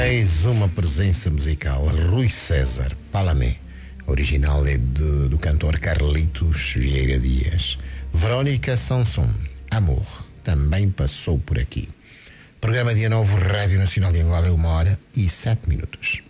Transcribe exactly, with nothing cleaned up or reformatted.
Mais uma presença musical. Rui César, Palamé. Original é de, do cantor Carlitos Vieira Dias. Verónica Sanson, Amor, também passou por aqui. Programa Dia Novo, Rádio Nacional de Angola, uma hora e sete minutos.